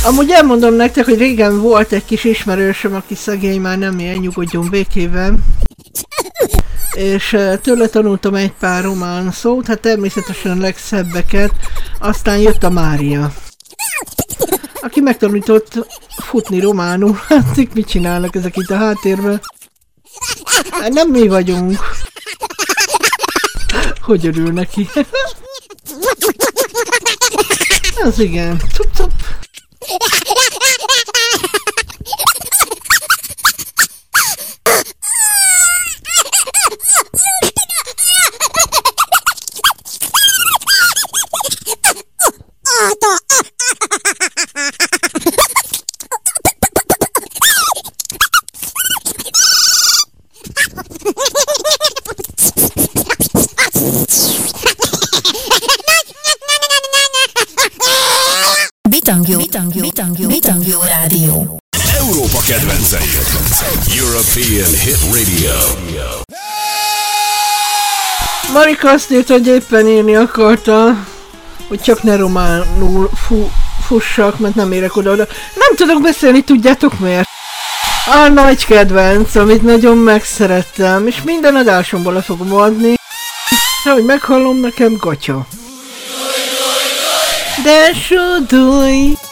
Amúgy elmondom nektek, hogy régen volt egy kis ismerősöm, aki szegény már nem ilyen, nyugodjon békében. És tőle tanultam egy pár román szót, hát természetesen a legszebbeket. Aztán jött a Mária, aki megtanított futni románul. Hát mit csinálnak ezek itt a háttérben? Hát nem mi vagyunk. Hogy örül neki? Az igen. Cup-cup. Bitangjó Rádió. Európa kedvencei. European Hit Radio. Marika azt írta, hogy éppen írni akarta, hogy csak ne románul fussak, mert nem érek oda. Nem tudok beszélni, tudjátok miért? A nagy kedvenc, amit nagyon megszerettem, és minden adásomból le fogom adni. De hogy meghallom, nekem gatya. De sodulj!